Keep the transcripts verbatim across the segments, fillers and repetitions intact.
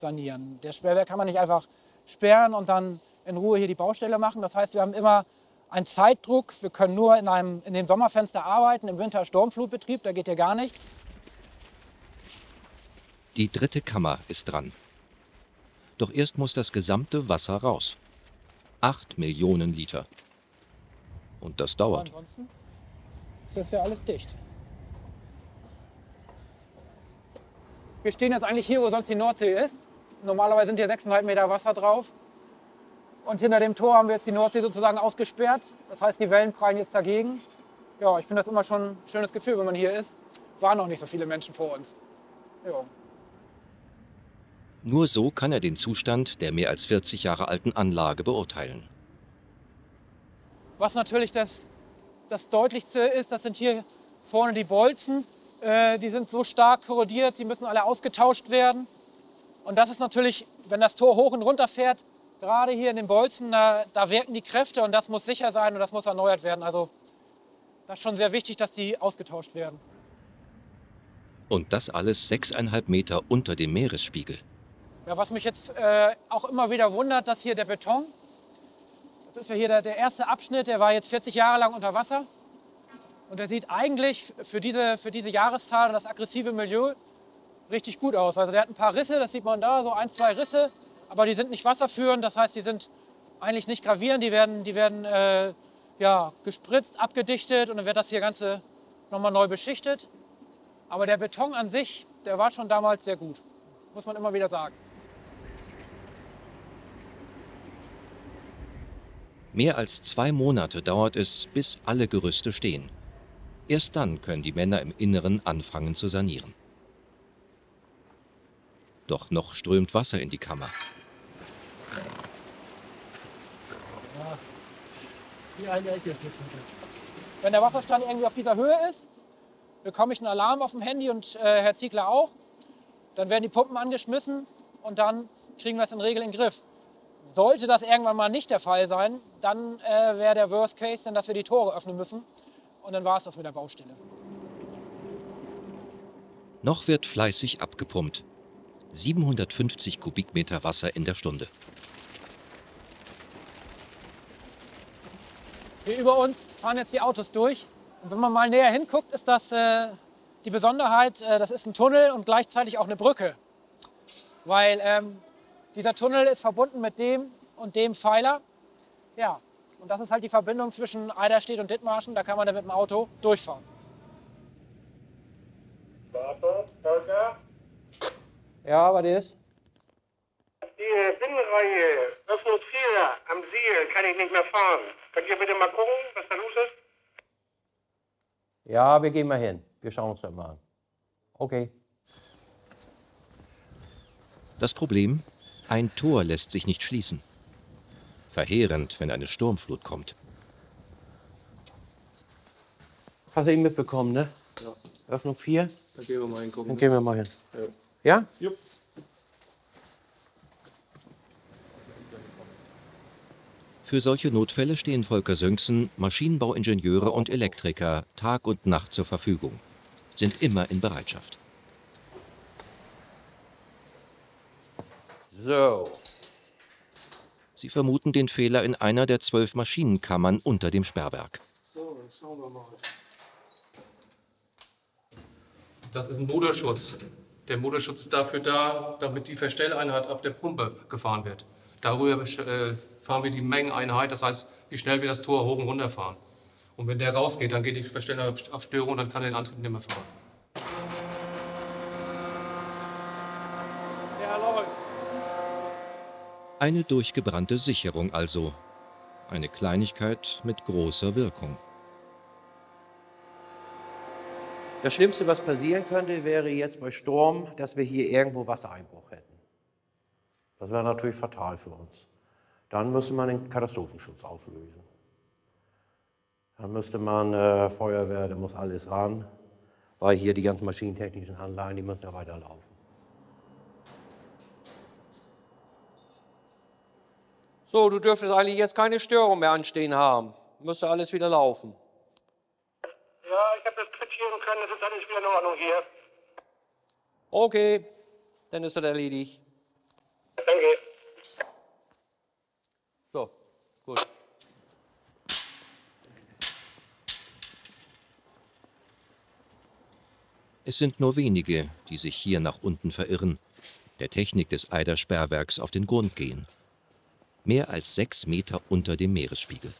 sanieren. Der Sperrwerk kann man nicht einfach sperren und dann in Ruhe hier die Baustelle machen. Das heißt, wir haben immer einen Zeitdruck. Wir können nur in, einem, in dem Sommerfenster arbeiten, im Winter Sturmflutbetrieb, da geht ja gar nichts. Die dritte Kammer ist dran. Doch erst muss das gesamte Wasser raus. Acht Millionen Liter. Und das dauert. Aber ansonsten ist das ja alles dicht. Wir stehen jetzt eigentlich hier, wo sonst die Nordsee ist. Normalerweise sind hier sechseinhalb Meter Wasser drauf. Und hinter dem Tor haben wir jetzt die Nordsee sozusagen ausgesperrt. Das heißt, die Wellen prallen jetzt dagegen. Ja, ich finde das immer schon ein schönes Gefühl, wenn man hier ist. Waren noch nicht so viele Menschen vor uns. Ja. Nur so kann er den Zustand der mehr als vierzig Jahre alten Anlage beurteilen. Was natürlich das, das Deutlichste ist, das sind hier vorne die Bolzen. Äh, die sind so stark korrodiert, die müssen alle ausgetauscht werden. Und das ist natürlich, wenn das Tor hoch und runter fährt, gerade hier in den Bolzen, da, da wirken die Kräfte und das muss sicher sein und das muss erneuert werden. Also das ist schon sehr wichtig, dass die ausgetauscht werden. Und das alles sechseinhalb Meter unter dem Meeresspiegel. Ja, was mich jetzt äh, auch immer wieder wundert, dass hier der Beton, das ist ja hier der, der erste Abschnitt, der war jetzt vierzig Jahre lang unter Wasser. Und der sieht eigentlich für diese, für diese Jahreszeit und das aggressive Milieu richtig gut aus. Also der hat ein paar Risse, das sieht man da, so ein, zwei Risse. Aber die sind nicht wasserführend, das heißt, die sind eigentlich nicht gravierend. Die werden, die werden äh, ja, gespritzt, abgedichtet und dann wird das hier Ganze nochmal neu beschichtet. Aber der Beton an sich, der war schon damals sehr gut, muss man immer wieder sagen. Mehr als zwei Monate dauert es, bis alle Gerüste stehen. Erst dann können die Männer im Inneren anfangen zu sanieren. Doch noch strömt Wasser in die Kammer. Wenn der Wasserstand irgendwie auf dieser Höhe ist, bekomme ich einen Alarm auf dem Handy und äh, Herr Ziegler auch. Dann werden die Pumpen angeschmissen und dann kriegen wir es in der Regel in den Griff. Sollte das irgendwann mal nicht der Fall sein, dann äh, wäre der Worst Case, dann, dass wir die Tore öffnen müssen. Und dann war es das mit der Baustelle. Noch wird fleißig abgepumpt. siebenhundertfünfzig Kubikmeter Wasser in der Stunde. Hier über uns fahren jetzt die Autos durch. Und wenn man mal näher hinguckt, ist das äh, die Besonderheit, äh, das ist ein Tunnel und gleichzeitig auch eine Brücke. Weil ähm, dieser Tunnel ist verbunden mit dem und dem Pfeiler. Ja, und das ist halt die Verbindung zwischen Eiderstedt und Dithmarschen. Da kann man dann mit dem Auto durchfahren. Ja, was ist? Die Binnenreihe, Öffnung vier am Siel, kann ich nicht mehr fahren. Könnt ihr bitte mal gucken, was da los ist? Ja, wir gehen mal hin. Wir schauen uns das mal an. Okay. Das Problem? Ein Tor lässt sich nicht schließen. Verheerend, wenn eine Sturmflut kommt. Hast du ihn mitbekommen, ne? Ja. Öffnung vier? Dann gehen wir mal hingucken. Dann gehen wir mal hin. Ja? Ja? Jupp. Für solche Notfälle stehen Volker Sönksen, Maschinenbauingenieure und Elektriker Tag und Nacht zur Verfügung. Sind immer in Bereitschaft. So. Sie vermuten den Fehler in einer der zwölf Maschinenkammern unter dem Sperrwerk. So, dann schauen wir mal. Das ist ein Motorschutz. Der Motorschutz ist dafür da, damit die Verstelleinheit auf der Pumpe gefahren wird. Darüber äh, fahren wir die Mengeneinheit, das heißt, wie schnell wir das Tor hoch und runter fahren. Und wenn der rausgeht, dann geht die Verstelleinheit auf Störung und dann kann er den Antrieb nicht mehr fahren. Ja, läuft. Eine durchgebrannte Sicherung also. Eine Kleinigkeit mit großer Wirkung. Das Schlimmste, was passieren könnte, wäre jetzt bei Sturm, dass wir hier irgendwo Wassereinbruch hätten. Das wäre natürlich fatal für uns. Dann müsste man den Katastrophenschutz auslösen. Dann müsste man äh, Feuerwehr, da muss alles ran, weil hier die ganzen maschinentechnischen Anlagen, die müssen ja weiterlaufen. So, du dürftest eigentlich jetzt keine Störung mehr anstehen haben. Müsste alles wieder laufen. Ja, ich habe das quittieren können, das ist alles wieder in Ordnung hier. Okay, dann ist das erledigt. Gut. Es sind nur wenige, die sich hier nach unten verirren, der Technik des Eider-Sperrwerks auf den Grund gehen. Mehr als sechs Meter unter dem Meeresspiegel.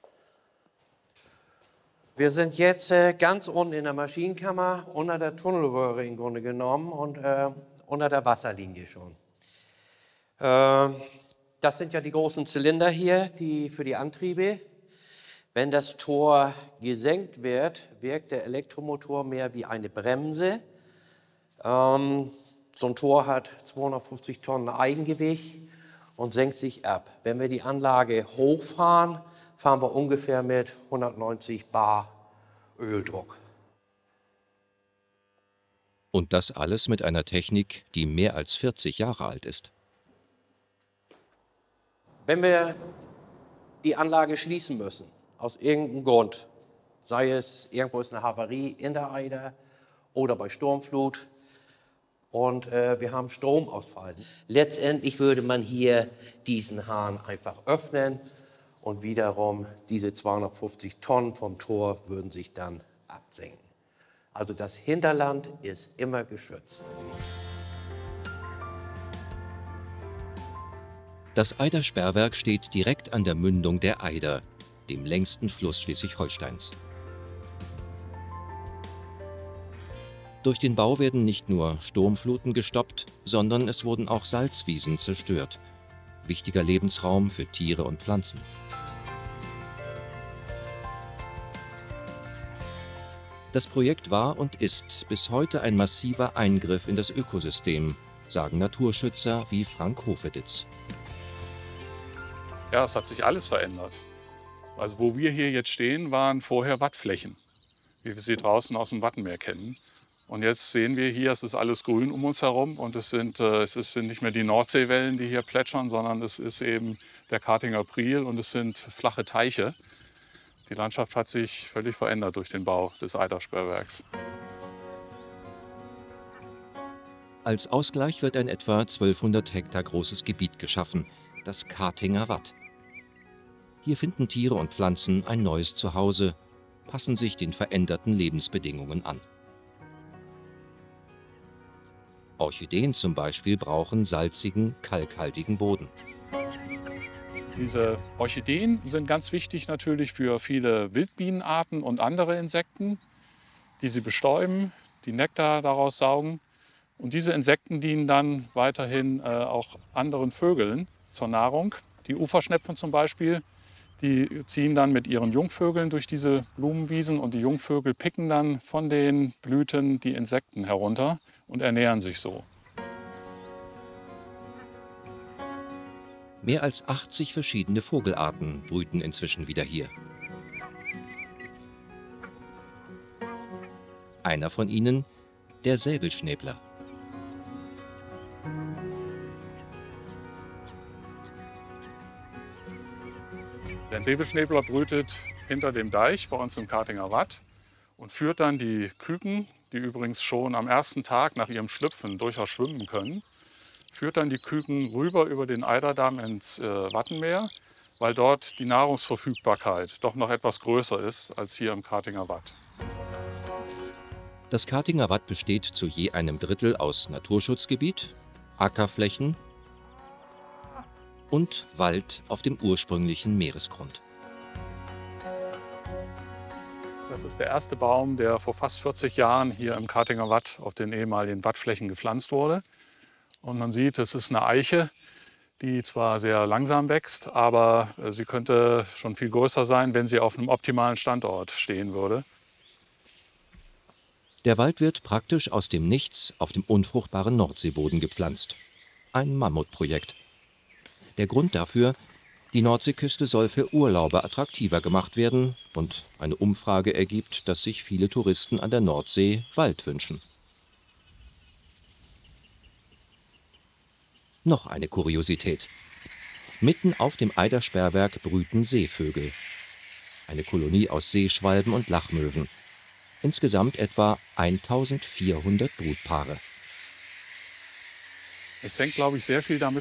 Wir sind jetzt äh, ganz unten in der Maschinenkammer, unter der Tunnelröhre im Grunde genommen und äh, unter der Wasserlinie schon. Äh, das sind ja die großen Zylinder hier, die für die Antriebe. Wenn das Tor gesenkt wird, wirkt der Elektromotor mehr wie eine Bremse. Ähm, so ein Tor hat zweihundertfünfzig Tonnen Eigengewicht und senkt sich ab. Wenn wir die Anlage hochfahren, fahren wir ungefähr mit hundertneunzig Bar Öldruck. Und das alles mit einer Technik, die mehr als vierzig Jahre alt ist. Wenn wir die Anlage schließen müssen, aus irgendeinem Grund, sei es irgendwo ist eine Havarie in der Eider oder bei Sturmflut und äh, wir haben Stromausfall. Letztendlich würde man hier diesen Hahn einfach öffnen und wiederum diese zweihundertfünfzig Tonnen vom Tor würden sich dann absenken. Also das Hinterland ist immer geschützt. Das Eider-Sperrwerk steht direkt an der Mündung der Eider, dem längsten Fluss Schleswig-Holsteins. Durch den Bau werden nicht nur Sturmfluten gestoppt, sondern es wurden auch Salzwiesen zerstört. Wichtiger Lebensraum für Tiere und Pflanzen. Das Projekt war und ist bis heute ein massiver Eingriff in das Ökosystem, sagen Naturschützer wie Frank Hofeditz. Ja, es hat sich alles verändert. Also wo wir hier jetzt stehen, waren vorher Wattflächen, wie wir sie draußen aus dem Wattenmeer kennen. Und jetzt sehen wir hier, es ist alles grün um uns herum und es sind, äh, es sind nicht mehr die Nordseewellen, die hier plätschern, sondern es ist eben der Kartinger Priel und es sind flache Teiche. Die Landschaft hat sich völlig verändert durch den Bau des Eider-Sperrwerks. Als Ausgleich wird ein etwa zwölfhundert Hektar großes Gebiet geschaffen, das Kartinger Watt. Hier finden Tiere und Pflanzen ein neues Zuhause, passen sich den veränderten Lebensbedingungen an. Orchideen zum Beispiel brauchen salzigen, kalkhaltigen Boden. Diese Orchideen sind ganz wichtig natürlich für viele Wildbienenarten und andere Insekten, die sie bestäuben, die Nektar daraus saugen. Und diese Insekten dienen dann weiterhin äh, auch anderen Vögeln zur Nahrung. Die Uferschnepfen zum Beispiel, die ziehen dann mit ihren Jungvögeln durch diese Blumenwiesen und die Jungvögel picken dann von den Blüten die Insekten herunter und ernähren sich so. Mehr als achtzig verschiedene Vogelarten brüten inzwischen wieder hier. Einer von ihnen, der Säbelschnäbler. Der Säbelschnäbler brütet hinter dem Deich bei uns im Kartinger Watt und führt dann die Küken, die übrigens schon am ersten Tag nach ihrem Schlüpfen durchaus schwimmen können, führt dann die Küken rüber über den Eiderdamm ins äh, Wattenmeer, weil dort die Nahrungsverfügbarkeit doch noch etwas größer ist als hier im Kartinger Watt. Das Kartinger Watt besteht zu je einem Drittel aus Naturschutzgebiet, Ackerflächen und Wald auf dem ursprünglichen Meeresgrund. Das ist der erste Baum, der vor fast vierzig Jahren hier im Kartinger Watt auf den ehemaligen Wattflächen gepflanzt wurde. Und man sieht, es ist eine Eiche, die zwar sehr langsam wächst, aber sie könnte schon viel größer sein, wenn sie auf einem optimalen Standort stehen würde. Der Wald wird praktisch aus dem Nichts auf dem unfruchtbaren Nordseeboden gepflanzt. Ein Mammutprojekt. Der Grund dafür: Die Nordseeküste soll für Urlauber attraktiver gemacht werden und eine Umfrage ergibt, dass sich viele Touristen an der Nordsee Wald wünschen. Noch eine Kuriosität. Mitten auf dem Eider-Sperrwerk brüten Seevögel. Eine Kolonie aus Seeschwalben und Lachmöwen. Insgesamt etwa eintausendvierhundert Brutpaare. Es hängt, glaube ich, sehr viel damit